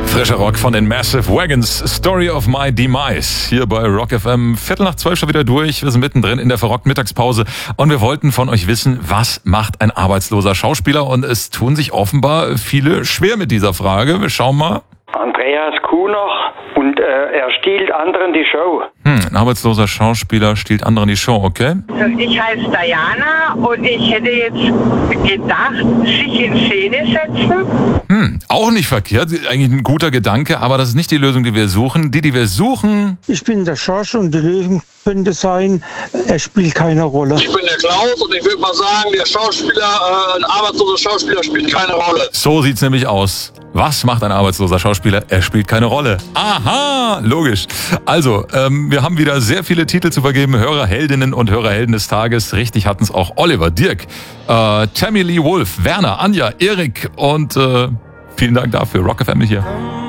Frischer Rock von den Massive Wagons, Story of My Demise, hier bei Rock FM. 11:45 schon wieder durch, wir sind mittendrin in der verrockten Mittagspause und wir wollten von euch wissen, was macht ein arbeitsloser Schauspieler? Und es tun sich offenbar viele schwer mit dieser Frage. Wir schauen mal. Andreas Kuhner und er stiehlt anderen die Show. Ein arbeitsloser Schauspieler stiehlt anderen die Show, okay? Ich heiße Diana und ich hätte jetzt gedacht, sich in Szene setzen. Auch nicht verkehrt, eigentlich ein guter Gedanke, aber das ist nicht die Lösung, die wir suchen. Die wir suchen... Ich bin der Schorsch und die Lösung könnte sein, er spielt keine Rolle. Ich bin der Klaus und ich würde mal sagen, der Schauspieler, ein arbeitsloser Schauspieler spielt keine Rolle. So sieht's nämlich aus. Was macht ein arbeitsloser Schauspieler? Er spielt keine Rolle. Aha, logisch. Also, wir haben wieder sehr viele Titel zu vergeben. Hörerheldinnen und Hörerhelden des Tages. Richtig hatten es auch Oliver, Dirk, Tammy Lee Wolf, Werner, Anja, Erik und vielen Dank dafür. Rock FM hier.